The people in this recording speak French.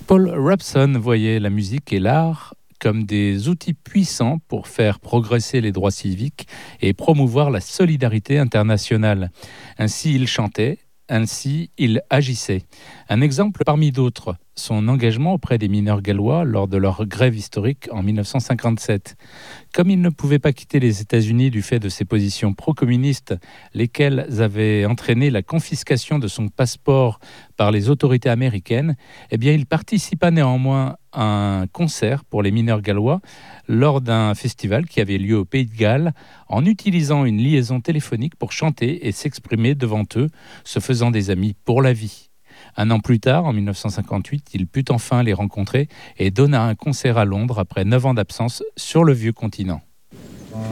Paul Robeson voyait la musique et l'art comme des outils puissants pour faire progresser les droits civiques et promouvoir la solidarité internationale. Ainsi, il chantait, ainsi, il agissait. Un exemple parmi d'autres, son engagement auprès des mineurs gallois lors de leur grève historique en 1957. Comme il ne pouvait pas quitter les États-Unis du fait de ses positions pro-communistes, lesquelles avaient entraîné la confiscation de son passeport par les autorités américaines, eh bien, il participa néanmoins à un concert pour les mineurs gallois lors d'un festival qui avait lieu au Pays de Galles en utilisant une liaison téléphonique pour chanter et s'exprimer devant eux, se faisant des amis pour la vie. Un an plus tard, en 1958, il put enfin les rencontrer et donna un concert à Londres après 9 ans d'absence sur le vieux continent.